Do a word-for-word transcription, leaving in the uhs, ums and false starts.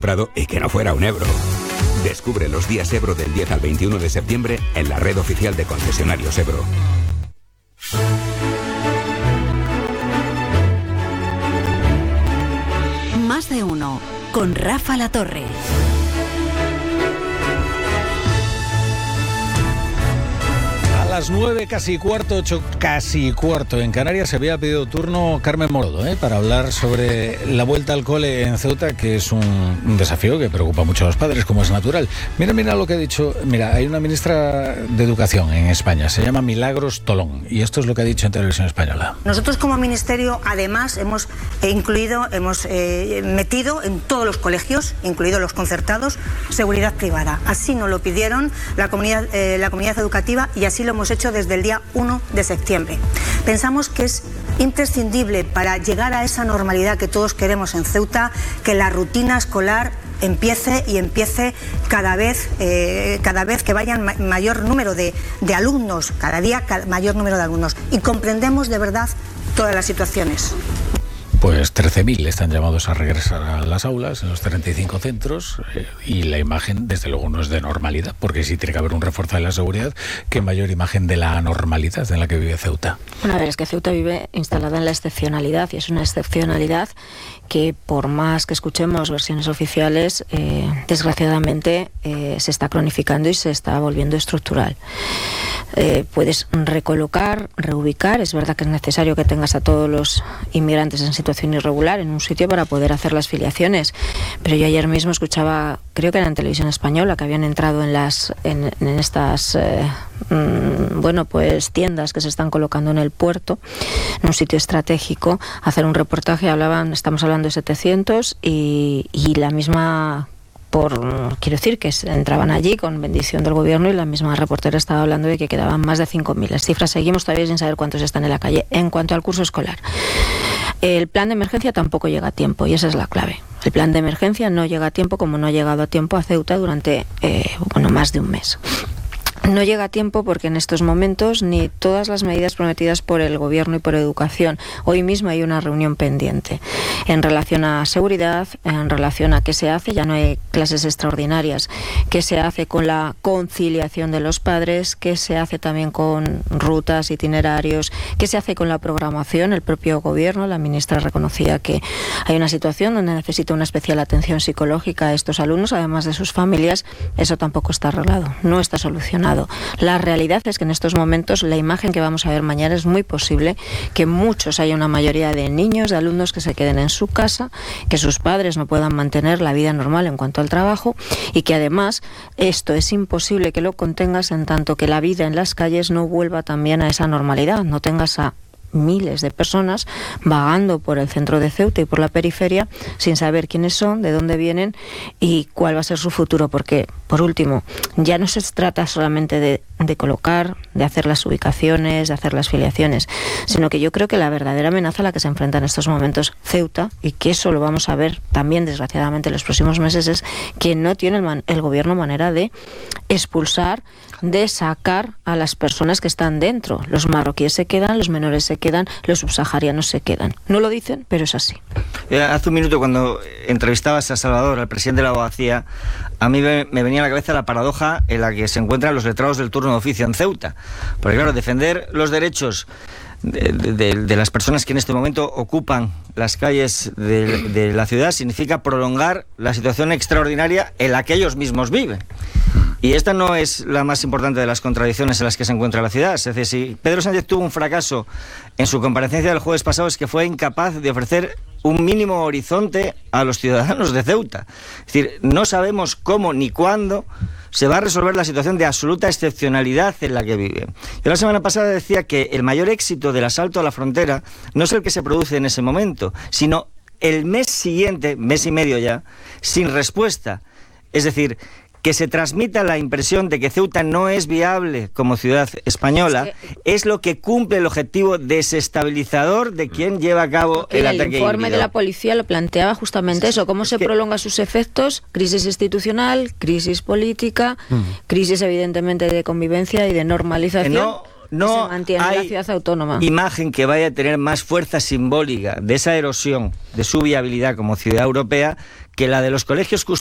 Prado y que no fuera un Ebro. Descubre los días Ebro del diez al veintiuno de septiembre en la red oficial de concesionarios Ebro. Más de uno, con Rafa Latorre. A las nueve, casi cuarto, ocho, casi cuarto en Canarias, se había pedido turno Carmen Morodo, ¿eh? para hablar sobre la vuelta al cole en Ceuta, que es un, un desafío que preocupa mucho a los padres, como es natural. Mira, mira lo que ha dicho. Mira, hay una ministra de Educación en España, se llama Milagros Tolón, y esto es lo que ha dicho en Televisión Española. Nosotros como Ministerio, además, hemos incluido, hemos eh, metido en todos los colegios, incluidos los concertados, seguridad privada. Así nos lo pidieron la comunidad, eh, la comunidad educativa, y así lo hemos hecho desde el día uno de septiembre. Pensamos que es imprescindible para llegar a esa normalidad que todos queremos en Ceuta, que la rutina escolar empiece y empiece cada vez, eh, cada vez que vayan ma- mayor número de, de alumnos, cada día cada mayor número de alumnos, y comprendemos de verdad todas las situaciones. Pues trece mil están llamados a regresar a las aulas en los treinta y cinco centros, eh, y la imagen desde luego no es de normalidad, porque sí tiene que haber un refuerzo de la seguridad, que mayor imagen de la anormalidad en la que vive Ceuta. Bueno, a ver, es que Ceuta vive instalada en la excepcionalidad, y es una excepcionalidad que, por más que escuchemos versiones oficiales, eh, desgraciadamente eh, se está cronificando y se está volviendo estructural. Eh, puedes recolocar, reubicar. Es verdad que es necesario que tengas a todos los inmigrantes en situación irregular en un sitio para poder hacer las filiaciones, pero yo ayer mismo escuchaba, creo que era en Televisión Española, que habían entrado en las en, en estas eh, mmm, bueno pues tiendas que se están colocando en el puerto, en un sitio estratégico, a hacer un reportaje. Hablaban, estamos hablando de setecientos, y, y la misma por quiero decir que entraban allí con bendición del gobierno, y la misma reportera estaba hablando de que quedaban más de cinco mil. Las cifras seguimos todavía sin saber cuántos están en la calle. En cuanto al curso escolar, el plan de emergencia tampoco llega a tiempo, y esa es la clave. El plan de emergencia no llega a tiempo, como no ha llegado a tiempo a Ceuta durante eh, bueno más de un mes. No llega a tiempo porque en estos momentos ni todas las medidas prometidas por el Gobierno y por Educación. Hoy mismo hay una reunión pendiente en relación a seguridad, en relación a qué se hace, ya no hay clases extraordinarias, qué se hace con la conciliación de los padres, qué se hace también con rutas, itinerarios, qué se hace con la programación. El propio Gobierno, la ministra reconocía que hay una situación donde necesita una especial atención psicológica a estos alumnos, además de sus familias. Eso tampoco está arreglado, no está solucionado. La realidad es que en estos momentos la imagen que vamos a ver mañana es muy posible que muchos, haya una mayoría de niños, de alumnos que se queden en su casa, que sus padres no puedan mantener la vida normal en cuanto al trabajo, y que además esto es imposible que lo contengas en tanto que la vida en las calles no vuelva también a esa normalidad, no tengas a miles de personas vagando por el centro de Ceuta y por la periferia sin saber quiénes son, de dónde vienen y cuál va a ser su futuro, porque, por último, ya no se trata solamente de, de colocar, de hacer las ubicaciones, de hacer las filiaciones, sino que yo creo que la verdadera amenaza a la que se enfrenta en estos momentos Ceuta, y que eso lo vamos a ver también desgraciadamente en los próximos meses, es que no tiene el, man, el gobierno manera de expulsar, de sacar a las personas que están dentro. Los marroquíes se quedan, los menores se quedan, los subsaharianos se quedan. No lo dicen, pero es así. Hace un minuto, cuando entrevistabas a Salvador, al presidente de la abogacía, a mí me, me venía a la cabeza la paradoja en la que se encuentran los letrados del turno de oficio en Ceuta. Porque claro, defender los derechos de, de, de las personas que en este momento ocupan las calles de, de la ciudad significa prolongar la situación extraordinaria en la que ellos mismos viven. Y esta no es la más importante de las contradicciones en las que se encuentra la ciudad. Es decir, si Pedro Sánchez tuvo un fracaso en su comparecencia del jueves pasado, es que fue incapaz de ofrecer un mínimo horizonte a los ciudadanos de Ceuta. Es decir, no sabemos cómo ni cuándo se va a resolver la situación de absoluta excepcionalidad en la que vive. Yo la semana pasada decía que el mayor éxito del asalto a la frontera no es el que se produce en ese momento, sino el mes siguiente, mes y medio ya, sin respuesta. Es decir, que se transmita la impresión de que Ceuta no es viable como ciudad española, es, que, es lo que cumple el objetivo desestabilizador de quien lleva a cabo el, el ataque. El informe híbrido. de la policía lo planteaba justamente eso, cómo se que, prolonga sus efectos: crisis institucional, crisis política, uh-huh. crisis evidentemente de convivencia y de normalización. No, no se mantiene hay la ciudad autónoma. imagen que vaya a tener más fuerza simbólica de esa erosión de su viabilidad como ciudad europea que la de los colegios